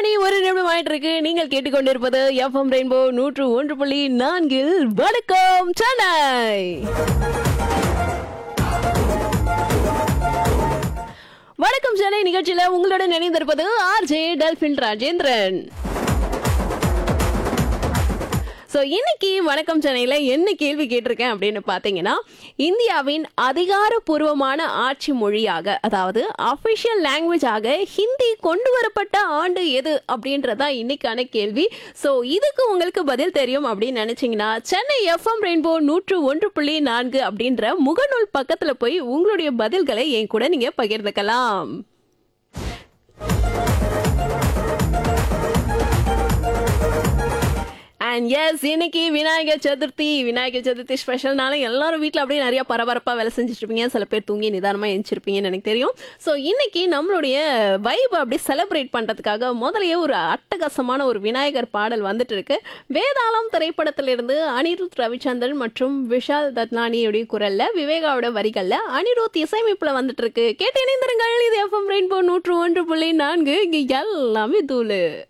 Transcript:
மணி ஒரு நிமிடம் ஆயிட்டு இருக்கு. நீங்கள் கேட்டுக்கொண்டிருப்பது எஃப்எம் ரெயின்போ 101.4 வணக்கம் சென்னை. வணக்கம் சென்னை நிகழ்ச்சியில உங்களுடன் இணைந்திருப்பது ஆர்ஜே டெல்பின் ராஜேந்திரன். ஸோ இன்னைக்கு வணக்கம் சென்னையில் என்ன கேள்வி கேட்டிருக்கேன் அப்படின்னு பார்த்தீங்கன்னா, இந்தியாவின் அதிகாரப்பூர்வமான ஆட்சி மொழியாக, அதாவது அஃபிஷியல் லாங்குவேஜாக ஹிந்தி கொண்டு வரப்பட்ட ஆண்டு எது அப்படின்றதா இன்னைக்கான கேள்வி. ஸோ இதுக்கு உங்களுக்கு பதில் தெரியும் அப்படின்னு நினைச்சீங்கன்னா, சென்னை எஃப்எம் ரெயின்போ 101.4 அப்படின்ற முகநூல் பக்கத்தில் போய் உங்களுடைய பதில்களை என் கூட நீங்கள் பகிர்ந்துக்கலாம். அண்ட் எஸ், இன்னைக்கு விநாயகர் சதுர்த்தி ஸ்பெஷல்னால எல்லாரும் வீட்டில் அப்படியே நிறைய பரபரப்பாக வேலை செஞ்சுட்டு இருப்பீங்க. சில பேர் தூங்கி நிதானமாக எழுந்திருப்பீங்கன்னு எனக்கு தெரியும். ஸோ இன்னைக்கு நம்மளுடைய வைப் அப்படியே செலிப்ரேட் பண்ணுறதுக்காக முதலையே ஒரு அட்டகாசமான ஒரு விநாயகர் பாடல் வந்துட்டு இருக்கு. வேதாளம் திரைப்படத்திலிருந்து அனிருத் ரவிச்சந்திரன் மற்றும் விஷால் தத்லானியுடைய குரல்ல, விவேகாவோட வரிகள்ல, அனிருத் இசையமைப்புல வந்துட்டு இருக்கு. கேட்டு இணைந்திருங்கள். இது எஃப்எம் ரெயின்போ 101.4. இங்க எல்லாமே தூளு.